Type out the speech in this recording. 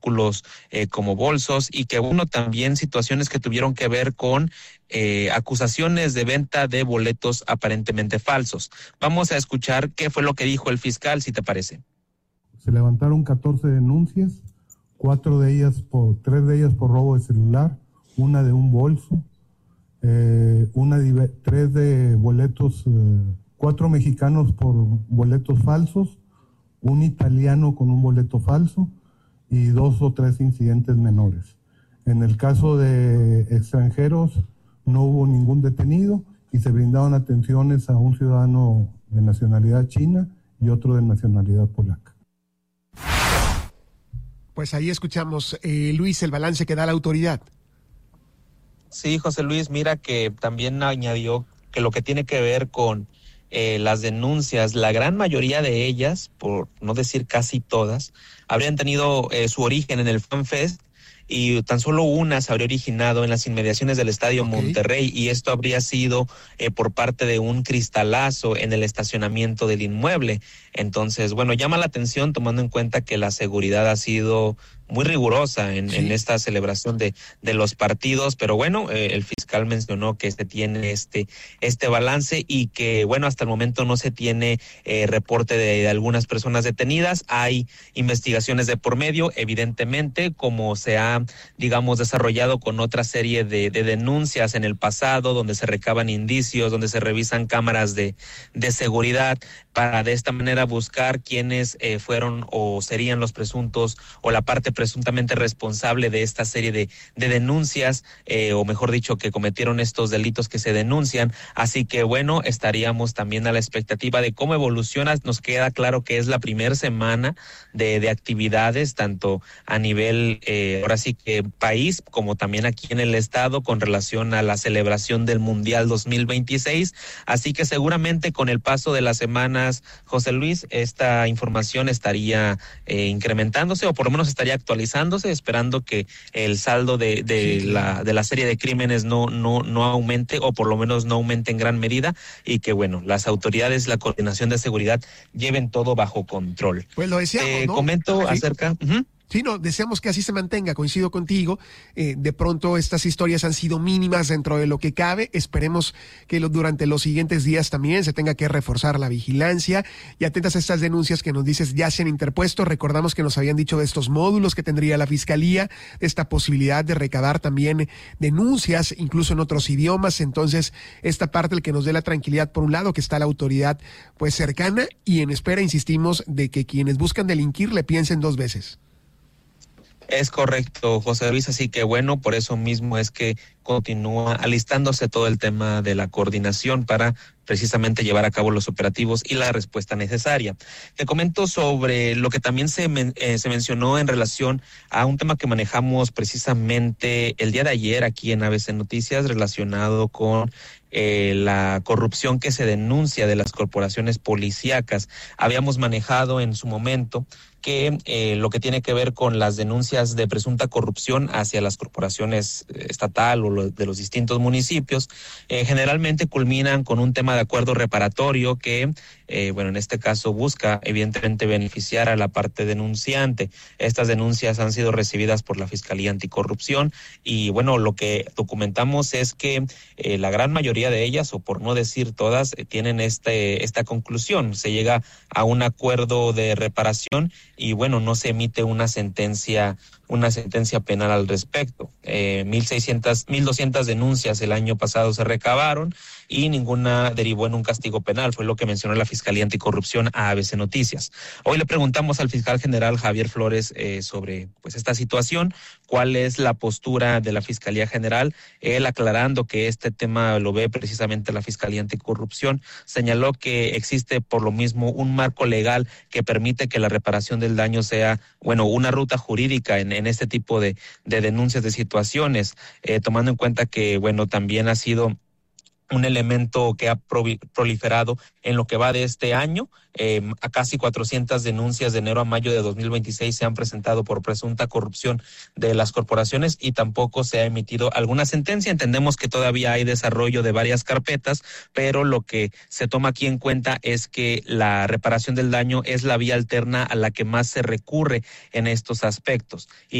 artículos como bolsos, y que también situaciones que tuvieron que ver con acusaciones de venta de boletos aparentemente falsos. Vamos a escuchar qué fue lo que dijo el fiscal, si te parece. Se levantaron 14 denuncias, 3 de ellas por robo de celular, una de un bolso, 3 de boletos, 4 mexicanos por boletos falsos, un italiano con un boleto falso y 2 o 3 incidentes menores. En el caso de extranjeros no hubo ningún detenido y se brindaron atenciones a un ciudadano de nacionalidad china y otro de nacionalidad polaca. Pues ahí escuchamos, Luis, el balance que da la autoridad. Sí, José Luis, mira que también añadió que lo que tiene que ver con las denuncias, la gran mayoría de ellas, por no decir casi todas, habrían tenido su origen en el FanFest, y tan solo una se habría originado en las inmediaciones del Estadio Monterrey, y esto habría sido por parte de un cristalazo en el estacionamiento del inmueble. Entonces, llama la atención tomando en cuenta que la seguridad ha sido muy rigurosa en esta celebración de los partidos, pero el fiscal mencionó que se tiene este balance y que hasta el momento no se tiene reporte de algunas personas detenidas. Hay investigaciones de por medio, evidentemente, como se ha desarrollado con otra serie de denuncias en el pasado, donde se recaban indicios, donde se revisan cámaras de seguridad, para de esta manera buscar quiénes fueron o serían los presuntos o la parte presuntamente responsable de esta serie de denuncias, o mejor dicho, que cometieron estos delitos que se denuncian. Así que estaríamos también a la expectativa de cómo evoluciona. Nos queda claro que es la primera semana de actividades, tanto a nivel, ahora sí que país, como también aquí en el estado, con relación a la celebración del Mundial 2026. Así que seguramente con el paso de las semanas, José Luis, esta información estaría incrementándose, o por lo menos estaría actualizándose, esperando que el saldo de la serie de crímenes no aumente, o por lo menos no aumente en gran medida, y que las autoridades, la coordinación de seguridad, lleven todo bajo control. Pues lo deseamos, ¿no? Comento acerca... Sí, deseamos que así se mantenga, coincido contigo. De pronto estas historias han sido mínimas dentro de lo que cabe. Esperemos que durante los siguientes días también se tenga que reforzar la vigilancia. Y atentas a estas denuncias que nos dices ya se han interpuesto. Recordamos que nos habían dicho de estos módulos que tendría la Fiscalía, de esta posibilidad de recabar también denuncias, incluso en otros idiomas. Entonces, esta parte el que nos dé la tranquilidad, por un lado, que está la autoridad pues cercana, y en espera, insistimos, de que quienes buscan delinquir le piensen 2 veces. Es correcto, José Luis, así que por eso mismo es que continúa alistándose todo el tema de la coordinación para precisamente llevar a cabo los operativos y la respuesta necesaria. Te comento sobre lo que también se mencionó en relación a un tema que manejamos precisamente el día de ayer aquí en ABC Noticias, relacionado con la corrupción que se denuncia de las corporaciones policíacas. Habíamos manejado en su momento que lo que tiene que ver con las denuncias de presunta corrupción hacia las corporaciones estatal o de los distintos municipios, generalmente culminan con un tema de acuerdo reparatorio que, en este caso busca evidentemente beneficiar a la parte denunciante. Estas denuncias han sido recibidas por la Fiscalía Anticorrupción y lo que documentamos es que la gran mayoría de ellas, o por no decir todas, tienen esta conclusión. Se llega a un acuerdo de reparación y no se emite una sentencia penal al respecto. 1,200 denuncias el año pasado se recabaron y ninguna derivó en un castigo penal, fue lo que mencionó la Fiscalía Anticorrupción a ABC Noticias. Hoy le preguntamos al fiscal general Javier Flores sobre esta situación, cuál es la postura de la Fiscalía General. Él, aclarando que este tema lo ve precisamente la Fiscalía Anticorrupción, señaló que existe por lo mismo un marco legal que permite que la reparación del daño sea, una ruta jurídica en este tipo de denuncias, de situaciones, tomando en cuenta que, también ha sido un elemento que ha proliferado en lo que va de este año. A casi 400 denuncias de enero a mayo de 2026 se han presentado por presunta corrupción de las corporaciones y tampoco se ha emitido alguna sentencia. Entendemos que todavía hay desarrollo de varias carpetas, pero lo que se toma aquí en cuenta es que la reparación del daño es la vía alterna a la que más se recurre en estos aspectos.